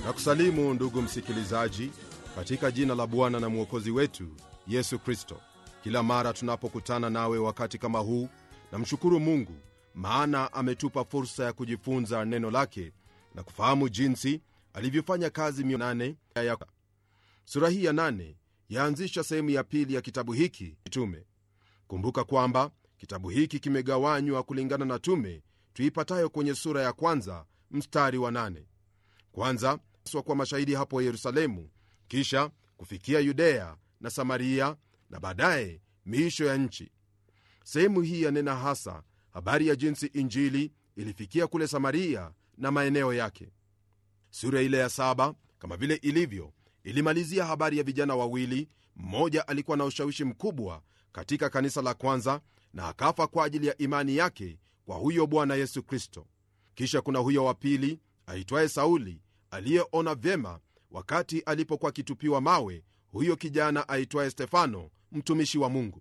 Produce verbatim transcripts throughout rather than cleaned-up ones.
Na kusalimu ndugu msikilizaji, katika jina la Bwana na Mwokozi wetu Yesu Kristo. Kila mara tunapokutana nawe wakati kama huu, namshukuru Mungu maana ametupa fursa ya kujifunza neno lake na kufahamu jinsi alivyofanya kazi mionane ya sura hii ya nane yaanzisha sehemu ya pili ya kitabu hiki tume. Kumbuka kwamba kitabu hiki kimegawanywa kulingana na tume tuipatayo kwenye sura ya kwanza mstari wa nane. Kwanza kwa mashahidi hapo Yerusalemu, kisha kufikia Yudea na Samaria, na baadaye miisho ya nchi. Sehemu hii yanena hasa habari ya jinsi injili ilifikia kule Samaria na maeneo yake. Sura ile ya saba kama vile ilivyo ilimalizia habari ya vijana wawili. Mmoja alikuwa na ushawishi mkubwa katika kanisa la kwanza na akafa kwa ajili ya imani yake kwa huyo Bwana Yesu Kristo. Kisha kuna huyo wa pili aitwaye Sauli aliyeona vyema wakati alipokuwa kitupiwa mawe huyo kijana aitwaye Stefano, mtumishi wa Mungu.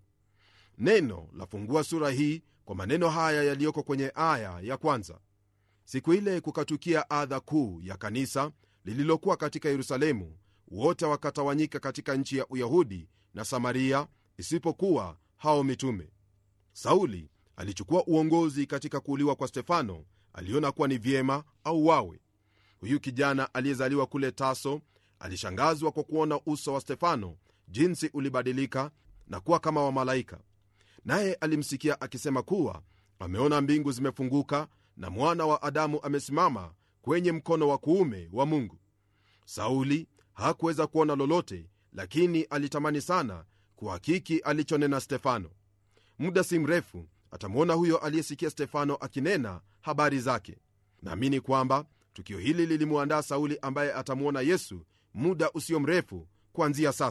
Neno lafungua sura hii kwa maneno haya yaliyoko kwenye aya ya kwanza: siku ile kukatukia adha kuu ya kanisa lililokuwa katika Yerusalemu, wote wakatawanyika katika nchi ya Uyahudi na Samaria, isipokuwa hao mitume. Sauli alichukua uongozi katika kuuliwa kwa Stefano. Aliona kuwa ni vyema au wawe. Huyu kijana aliyezaliwa kule Taso alishangazwa kwa kuona uso wa Stefano jinsi ulibadilika na kuwa kama wa malaika, naye alimsikia akisema kuwa ameona mbingu zimefunguka na mwana wa Adamu amesimama kwenye mkono wa kuume wa Mungu. Sauli hakuweza kuona lolote, lakini alitamani sana kuhakiki alichonena Stefano. Muda si mrefu atamwona huyo aliyesikia Stefano akinena habari zake. Naamini kwamba tukio hili lilimuandaa Sauli ambaye atamwona Yesu muda usio mrefu kuanzia sasa.